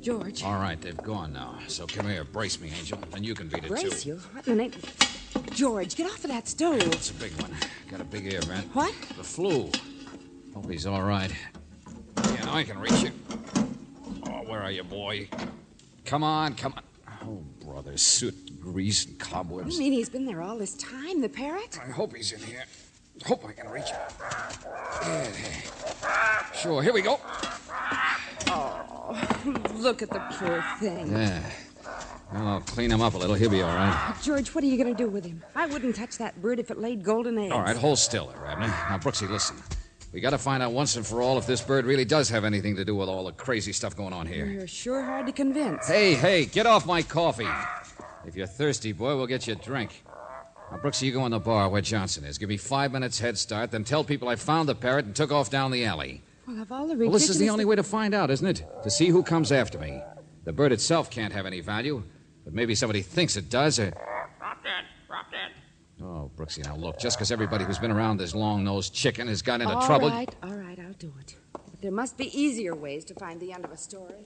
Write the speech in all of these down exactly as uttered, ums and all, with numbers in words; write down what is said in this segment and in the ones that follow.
George. All right, they've gone now. So come here, brace me, Angel, and you can beat it, Brace too. you? What in the name... George, get off of that stove. It's a big one. Got a big ear vent. What? The flu. Hope he's all right. Yeah, I can reach you. Oh, where are you, boy? Come on, come on. Oh, brother, soot, grease, and cobwebs. You mean he's been there all this time, the parrot? I hope he's in here. Hope I can reach him. Yeah. Sure, here we go. Oh, look at the poor thing. Yeah. Well, I'll clean him up a little. He'll be all right. George, what are you going to do with him? I wouldn't touch that bird if it laid golden eggs. All right, hold still there, Abner. Now, Brooksy, listen. We got to find out once and for all if this bird really does have anything to do with all the crazy stuff going on here. You're sure hard to convince. Hey, hey, get off my coffee. If you're thirsty, boy, we'll get you a drink. Now, Brooksy, you go in the bar where Johnson is. Give me five minutes head start, then tell people I found the parrot and took off down the alley. Well, of all the Well, ridiculous... this is the only way to find out, isn't it? To see who comes after me. The bird itself can't have any value, but maybe somebody thinks it does, or... Drop dead, drop dead. Oh, Brooksy, now look, just because everybody who's been around this long-nosed chicken has got into all trouble... All right, all right, I'll do it. But there must be easier ways to find the end of a story.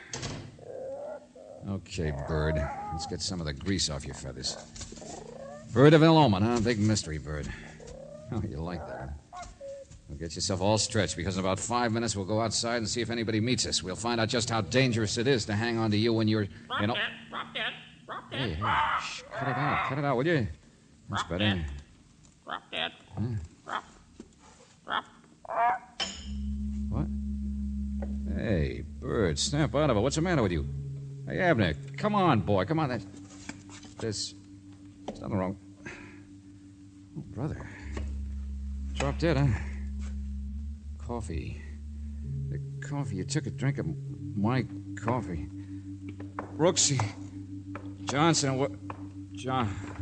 Okay, bird. Let's get some of the grease off your feathers. Bird of ill omen, huh? Big mystery bird. Oh, you like that, huh? Well, get yourself all stretched, because in about five minutes we'll go outside and see if anybody meets us. We'll find out just how dangerous it is to hang on to you when you're, Drop you know... dead, drop dead, drop dead. Hey, hey, shh, cut it out, cut it out, will you? That's Drop better. dead. Drop dead. Huh? Drop. Drop. What? Hey, bird, snap out of it. What's the matter with you? Hey, Abner, come on, boy, come on. That, there's, there's nothing wrong. Oh, brother. Drop dead, huh? Coffee. The coffee. You took a drink of my coffee. Brooksy. Johnson, what? John.